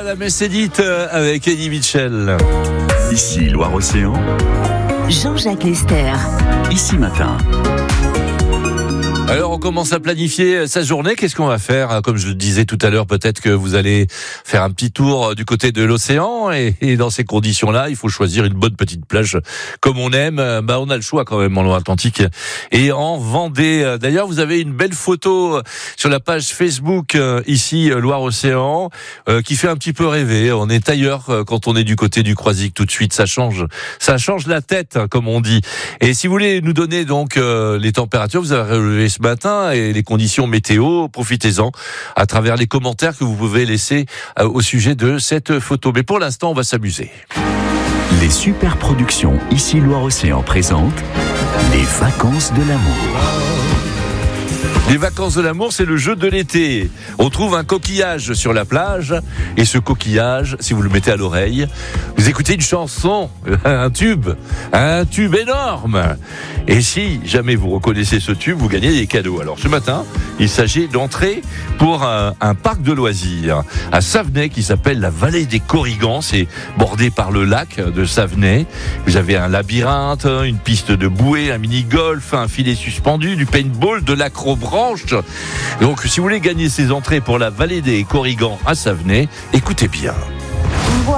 la messe est dite avec Eddie Mitchell. Ici Loire-Océan, Jean-Jacques Lester. Ici Matin. Alors on commence à planifier sa journée. Qu'est-ce qu'on va faire? Comme je le disais tout à l'heure, peut-être que vous allez faire un petit tour du côté de l'océan et dans ces conditions-là, il faut choisir une bonne petite plage comme on aime. On a le choix quand même en Loire-Atlantique et en Vendée. D'ailleurs, vous avez une belle photo sur la page Facebook ici Loire-Océan qui fait un petit peu rêver. On est ailleurs quand on est du côté du Croisic tout de suite. Ça change la tête comme on dit. Et si vous voulez nous donner donc les températures, vous avez relevé ce matin et les conditions météo, profitez-en à travers les commentaires que vous pouvez laisser au sujet de cette photo. Mais pour l'instant, on va s'amuser. Les super productions Ici Loire-Océan présentent les vacances de l'amour. Les vacances de l'amour, c'est le jeu de l'été. On trouve un coquillage sur la plage et ce coquillage, si vous le mettez à l'oreille, vous écoutez une chanson, un tube énorme. Et si jamais vous reconnaissez ce tube, vous gagnez des cadeaux. Alors ce matin, il s'agit d'entrer pour un parc de loisirs à Savenay qui s'appelle la Vallée des Corrigans. C'est bordé par le lac de Savenay. Vous avez un labyrinthe, une piste de bouée, un mini-golf, un filet suspendu, du paintball, de l'acrobranche. Donc si vous voulez gagner ces entrées pour la Vallée des Corrigans à Savenay, écoutez bien.